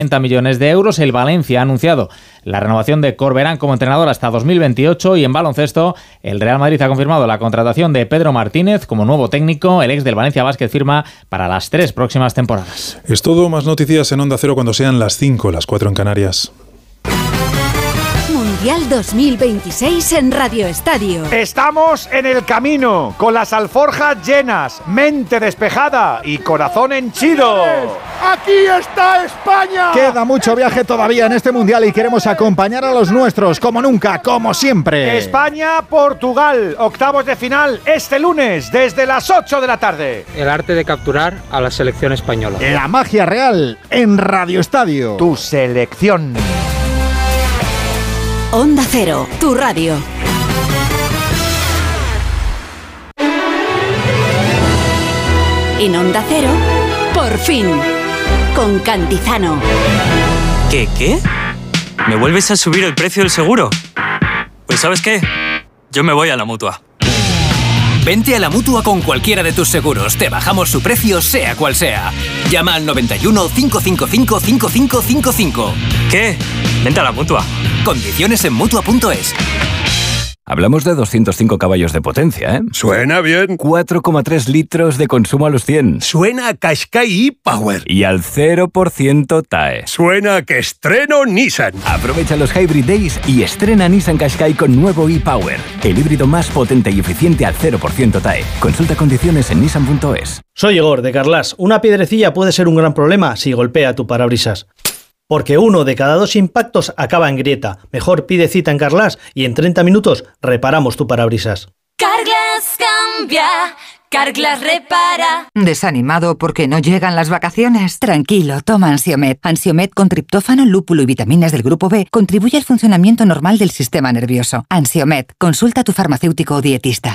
millones de euros. El Valencia ha anunciado la renovación de Corberán como entrenador hasta 2028 y en baloncesto el Real Madrid ha confirmado la contratación de Pedro Martínez como nuevo técnico. El ex del Valencia Basket firma para las 3 próximas temporadas. Es todo, más noticias en Onda Cero cuando sean las 5, las 4 en Canarias. Mundial 2026 en Radio Estadio. Estamos en el camino, con las alforjas llenas, mente despejada y corazón henchido. ¡Aquí está España! Queda mucho viaje todavía en este Mundial y queremos acompañar a los nuestros, como nunca, como siempre. España-Portugal, octavos de final, este lunes, desde las 8 de la tarde. El arte de capturar a la selección española. La magia real en Radio Estadio. Tu selección. Onda Cero, tu radio. En Onda Cero, por fin, con Cantizano. ¿Qué? ¿Me vuelves a subir el precio del seguro? Pues ¿sabes qué? Yo me voy a la Mutua. Vente a la Mutua con cualquiera de tus seguros. Te bajamos su precio, sea cual sea. Llama al 91 555 5555. ¿Qué? Vente a la Mutua. Condiciones en Mutua.es. Hablamos de 205 caballos de potencia, ¿eh? Suena bien. 4,3 litros de consumo a los 100. Suena a Qashqai e-Power. Y al 0% TAE. Suena a que estreno Nissan. Aprovecha los Hybrid Days y estrena Nissan Qashqai con nuevo e-Power. El híbrido más potente y eficiente al 0% TAE. Consulta condiciones en Nissan.es. Soy Igor, de Carglass. Una piedrecilla puede ser un gran problema si golpea tu parabrisas. Porque 1 de cada 2 impactos acaba en grieta. Mejor pide cita en Carglass y en 30 minutos reparamos tu parabrisas. Carglass cambia, Carglass repara. ¿Desanimado porque no llegan las vacaciones? Tranquilo, toma Ansiomed. Ansiomed con triptófano, lúpulo y vitaminas del grupo B contribuye al funcionamiento normal del sistema nervioso. Ansiomed, consulta a tu farmacéutico o dietista.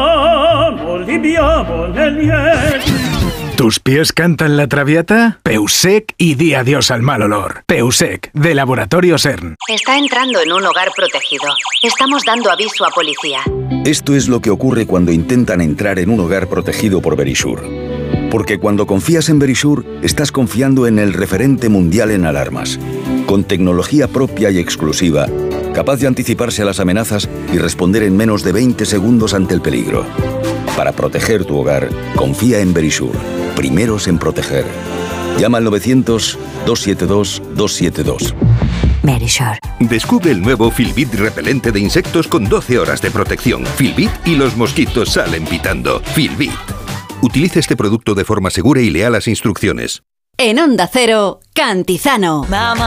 ¿Tus pies cantan la Traviata? Peusec y di adiós al mal olor. Peusec, de Laboratorio CERN. Está entrando en un hogar protegido. Estamos dando aviso a policía. Esto es lo que ocurre cuando intentan entrar en un hogar protegido por Verisure. Porque cuando confías en Verisure, estás confiando en el referente mundial en alarmas. Con tecnología propia y exclusiva, capaz de anticiparse a las amenazas y responder en menos de 20 segundos ante el peligro. Para proteger tu hogar, confía en Verisure. Primeros en proteger. Llama al 900-272-272. Verisure. Descubre el nuevo Filbit repelente de insectos con 12 horas de protección. Filbit y los mosquitos salen pitando. Filbit. Utilice este producto de forma segura y lea las instrucciones. En Onda Cero, Cantizano.